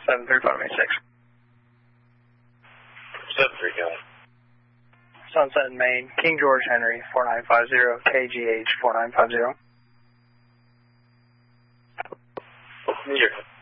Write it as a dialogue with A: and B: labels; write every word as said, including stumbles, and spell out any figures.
A: seven three five eight six.
B: seven three, go ahead.
A: Sunset in Maine, King George Henry, four nine five zero, K G H four nine five zero.
B: You're good.